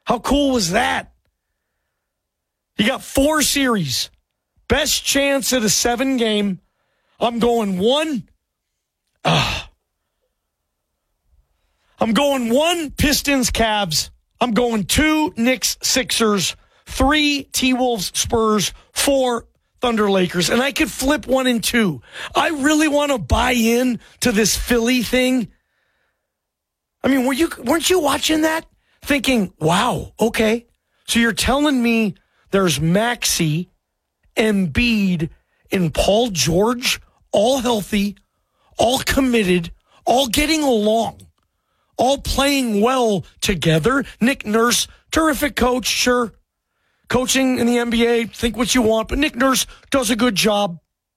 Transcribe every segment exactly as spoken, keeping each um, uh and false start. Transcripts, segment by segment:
How cool was that? You got four series. Best chance at a seven game. I'm going one. Uh, I'm going one Pistons Cavs. I'm going two Knicks Sixers. Three T-Wolves Spurs. Four Thunder Lakers. And I could flip one and two. I really want to buy in to this Philly thing. I mean, were you weren't you watching that? Thinking, wow, okay. So you're telling me there's Maxey, Embiid, and Paul George all healthy, all committed, all getting along, all playing well together. Nick Nurse, terrific coach, sure. Coaching in the N B A, think what you want, but Nick Nurse does a good job.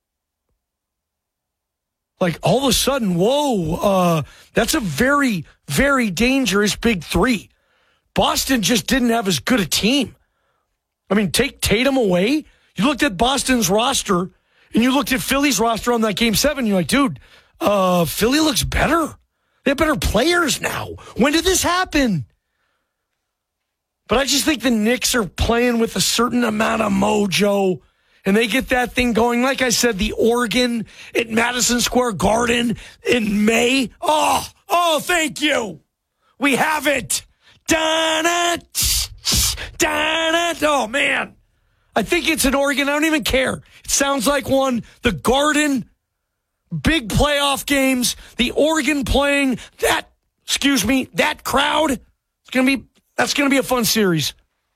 Like, all of a sudden, whoa, uh, that's a very, very dangerous big three. Boston just didn't have as good a team. I mean, take Tatum away. You looked at Boston's roster, and you looked at Philly's roster on that game seven. You're like, dude, uh, Philly looks better. They have better players now. When did this happen? But I just think the Knicks are playing with a certain amount of mojo, and they get that thing going. Like I said, the Oregon at Madison Square Garden in May. Oh, oh, thank you. We have it. Da-na, da-na. Oh, man. I think it's in Oregon. I don't even care. It sounds like one. The Garden, big playoff games. The Oregon playing that, excuse me, that crowd. It's going to be, that's going to be a fun series.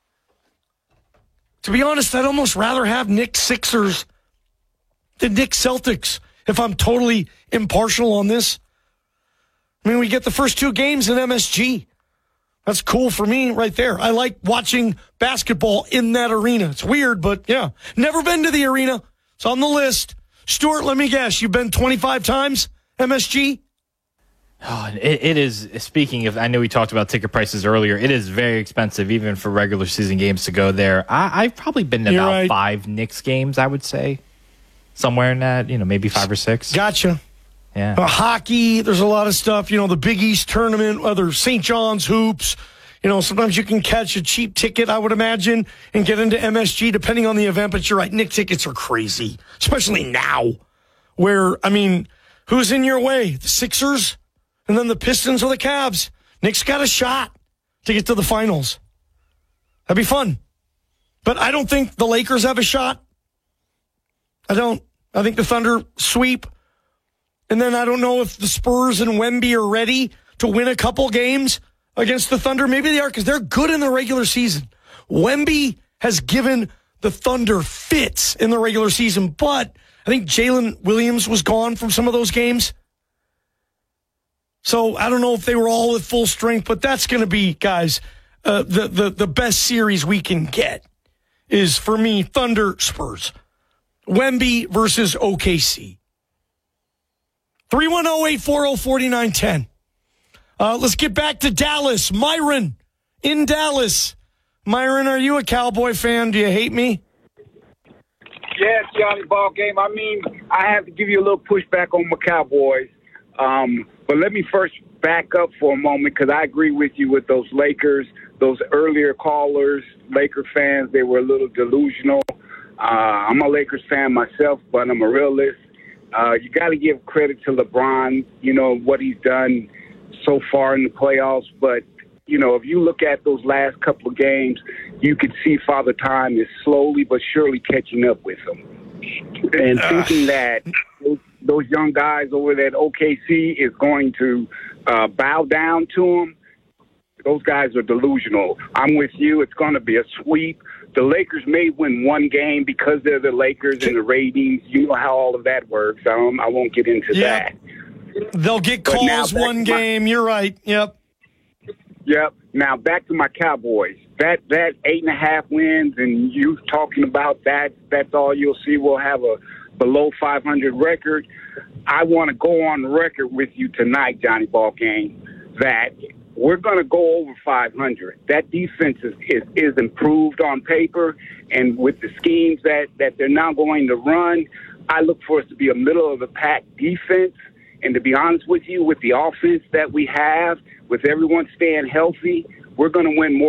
To be honest, I'd almost rather have Knicks Sixers than Knicks Celtics if I'm totally impartial on this. I mean, we get the first two games in M S G. That's cool for me right there. I like watching basketball in that arena. It's weird, but yeah. Never been to the arena. It's on the list. Stuart, let me guess. You've been twenty-five times M S G? Oh, it, it is, speaking of, I know we talked about ticket prices earlier. It is very expensive, even for regular season games to go there. I, I've probably been to You're about right. five Knicks games, I would say. Somewhere in that, you know, maybe five or six. Gotcha. Yeah. Uh, hockey, there's a lot of stuff. You know, the Big East tournament, other Saint John's hoops. You know, sometimes you can catch a cheap ticket, I would imagine, and get into M S G depending on the event. But you're right, Knick tickets are crazy, especially now where, I mean, who's in your way? The Sixers and then the Pistons or the Cavs. Knicks got a shot to get to the finals. That'd be fun. But I don't think the Lakers have a shot. I don't. I think the Thunder sweep. And then I don't know if the Spurs and Wemby are ready to win a couple games against the Thunder. Maybe they are because they're good in the regular season. Wemby has given the Thunder fits in the regular season, but I think Jalen Williams was gone from some of those games. So I don't know if they were all at full strength, but that's going to be, guys, uh, the, the, the best series we can get is, for me, Thunder Spurs. Wemby versus O K C. three one zero, eight four zero, four nine one zero. Uh, let's get back to Dallas. Myron in Dallas. Myron, are you a Cowboy fan? Do you hate me? Yes, Johnny Ball Game. I mean, I have to give you a little pushback on my Cowboys. Um, but let me first back up for a moment because I agree with you with those Lakers, those earlier callers, Laker fans. They were a little delusional. Uh, I'm a Lakers fan myself, but I'm a realist. Uh, you got to give credit to LeBron, you know, what he's done so far in the playoffs. But, you know, if you look at those last couple of games, you could see Father Time is slowly but surely catching up with him. And thinking that those, those young guys over there at O K C is going to uh, bow down to him, those guys are delusional. I'm with you. It's going to be a sweep. The Lakers may win one game because they're the Lakers and the ratings. You know how all of that works. Um, I won't get into yep. that. They'll get calls one game. My, You're right. Yep. Yep. Now back to my Cowboys. That that eight and a half wins, and you talking about that. That's all you'll see. We'll have a below five hundred record. I want to go on record with you tonight, Johnny Ball Game, that we're going to go over five hundred. That defense is, is, is improved on paper, and with the schemes that, that they're now going to run, I look for us to be a middle-of-the-pack defense. And to be honest with you, with the offense that we have, with everyone staying healthy, we're going to win more